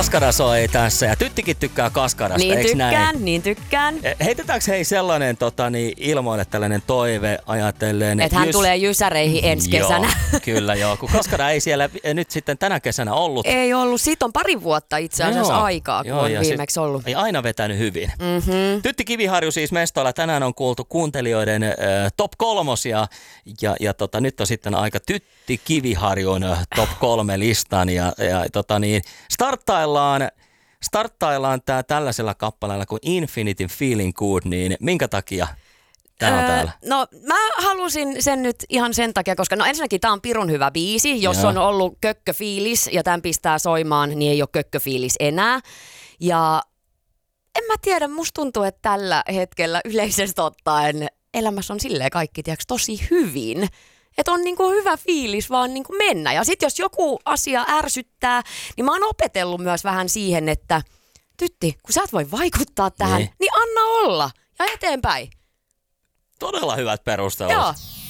Kaskara soi tässä ja Tyttikin tykkää Kaskarasta, eikö näin? Niin tykkään. Heitetäänkö hei sellainen ilmoille tällainen toive ajatellen? Että hän tulee jysäreihin ensi kesänä. Kyllä joo, kun Kaskara ei siellä nyt sitten tänä kesänä ollut. Ei ollut, siitä on pari vuotta itse asiassa aikaa, kun on viimeksi ollut. Ei aina vetänyt hyvin. Mm-hmm. Tytti Kiviharju siis mestoilla. Tänään on kuultu kuuntelijoiden top 3 ja nyt on sitten aika Tytti Kiviharjun top 3 listan ja starttaillaan tää tällaisella kappaleella kuin Infinity Feeling Good, niin minkä takia tää on täällä? No mä halusin sen nyt ihan sen takia, koska ensinnäkin tää on pirun hyvä biisi, jos on ollut kökköfiilis ja tämän pistää soimaan, niin ei ole kökköfiilis enää. Ja en mä tiedä, musta tuntuu, että tällä hetkellä yleisesti ottaen elämässä on silleen kaikki tosi hyvin. Että on niinku hyvä fiilis vaan niinku mennä. Ja sit jos joku asia ärsyttää, niin mä oon opetellut myös vähän siihen, että Tytti, kun sä et voi vaikuttaa tähän, niin anna olla ja eteenpäin. Todella hyvät perustelut. Joo.